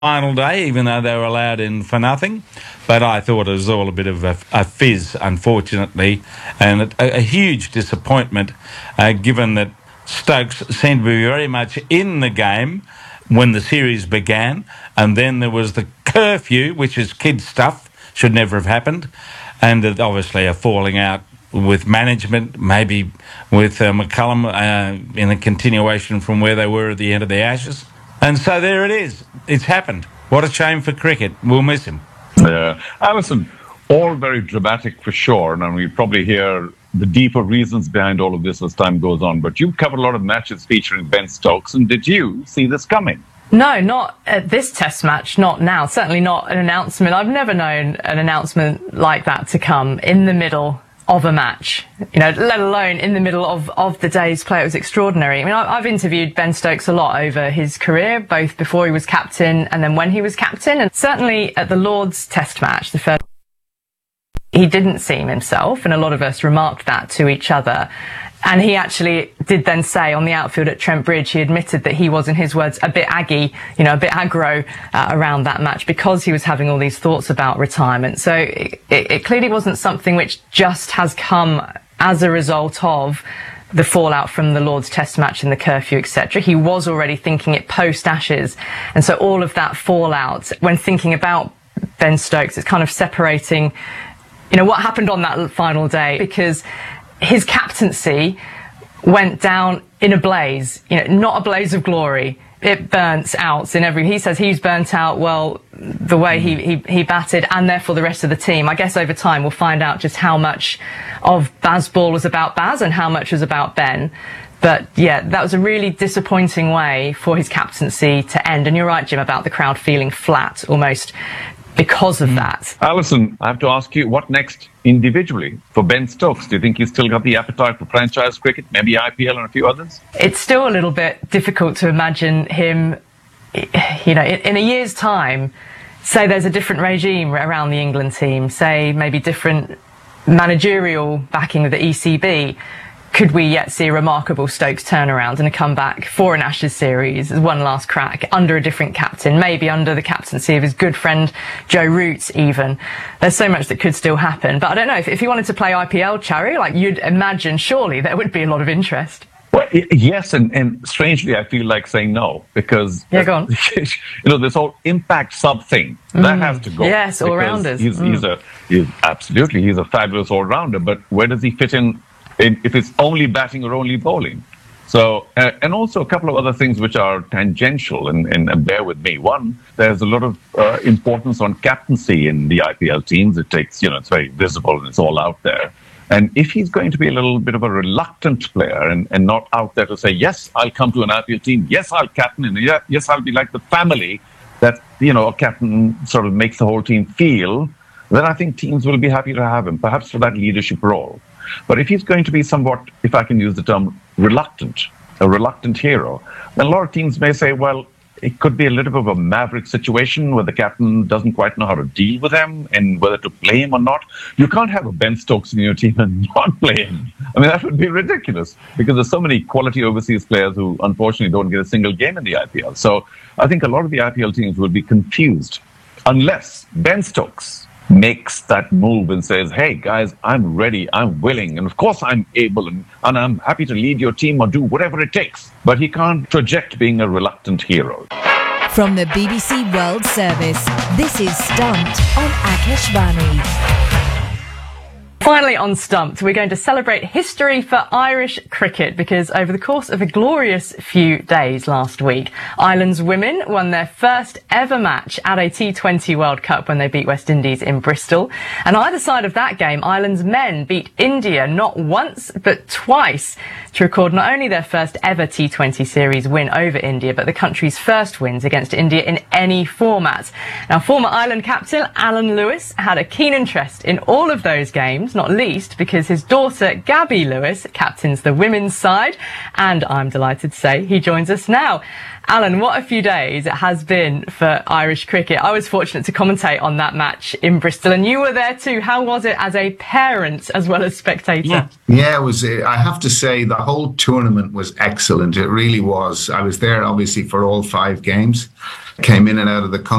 final day, even though they were allowed in for nothing. But I thought it was all a bit of a fizz, unfortunately, and a huge disappointment, given that Stokes seemed to be very much in the game when the series began, and then there was the curfew, which is kid stuff, should never have happened, and obviously a falling out with management, maybe with McCullum in a continuation from where they were at the end of the Ashes. And so there it is. It's happened. What a shame for cricket. We'll miss him. Yeah. Alison, all very dramatic for sure, and we'll probably hear the deeper reasons behind all of this as time goes on. But you've covered a lot of matches featuring Ben Stokes, and did you see this coming? No, not at this test match, not now. Certainly not an announcement. I've never known an announcement like that to come in the middle of a match, let alone in the middle of the day's play. It was extraordinary. I mean, I've interviewed Ben Stokes a lot over his career, both before he was captain and then when he was captain. And certainly at the Lord's test match, the first, he didn't seem himself, and a lot of us remarked that to each other. And he actually did then say on the outfield at Trent Bridge, he admitted that he was, in his words, a bit aggy, a bit aggro around that match because he was having all these thoughts about retirement. So it clearly wasn't something which just has come as a result of the fallout from the Lord's test match and the curfew, etc. He was already thinking it post-Ashes. And so all of that fallout, when thinking about Ben Stokes, it's kind of separating, what happened on that final day, because his captaincy went down in a blaze, not a blaze of glory. It burnt out he says he's burnt out, well, the way he batted, and therefore the rest of the team. I guess over time we'll find out just how much of Bazball was about Baz and how much was about Ben. But yeah, that was a really disappointing way for his captaincy to end. And you're right, Jim, about the crowd feeling flat almost because of that. Alison, I have to ask you, what next individually for Ben Stokes? Do you think he's still got the appetite for franchise cricket, maybe IPL and a few others? It's still a little bit difficult to imagine him, in a year's time, say there's a different regime around the England team, say maybe different managerial backing of the ECB. Could we yet see a remarkable Stokes turnaround and a comeback for an Ashes series as one last crack under a different captain, maybe under the captaincy of his good friend Joe Root even? There's so much that could still happen. But I don't know, if he wanted to play IPL, Chari, you'd imagine surely there would be a lot of interest. Well, yes, and strangely, I feel like saying no, because go on. This whole impact sub thing that has to go. Yes, all-rounders. He's a fabulous all-rounder, but where does he fit in if it's only batting or only bowling? So, and also a couple of other things which are tangential, and bear with me. One, there's a lot of importance on captaincy in the IPL teams. It takes, it's very visible and it's all out there. And if he's going to be a little bit of a reluctant player and not out there to say, yes, I'll come to an IPL team, yes, I'll captain, and yes, I'll be like the family that, a captain sort of makes the whole team feel, then I think teams will be happy to have him, perhaps for that leadership role. But if he's going to be somewhat, if I can use the term, reluctant, a reluctant hero, then a lot of teams may say, well, it could be a little bit of a maverick situation where the captain doesn't quite know how to deal with him and whether to play him or not. You can't have a Ben Stokes in your team and not play him. I mean, that would be ridiculous because there's so many quality overseas players who unfortunately don't get a single game in the IPL. So I think a lot of the IPL teams will be confused unless Ben Stokes makes that move and says, hey, guys, I'm ready, I'm willing, and of course I'm able, and I'm happy to lead your team or do whatever it takes. But he can't project being a reluctant hero. From the BBC World Service, this is Stumped on Akashvani. Finally on Stumped, we're going to celebrate history for Irish cricket because over the course of a glorious few days last week, Ireland's women won their first ever match at a T20 World Cup when they beat West Indies in Bristol. And either side of that game, Ireland's men beat India not once but twice to record not only their first ever T20 series win over India, but the country's first wins against India in any format. Now, former Ireland captain Alan Lewis had a keen interest in all of those games. games, not least because his daughter Gabby Lewis captains the women's side, and I'm delighted to say he joins us now. Alan, what a few days it has been for Irish cricket. I was fortunate to commentate on that match in Bristol, and you were there too. How was it as a parent as well as spectator? Yeah, it was. I have to say the whole tournament was excellent. It really was. I was there obviously for all 5 games. Came in and out of the country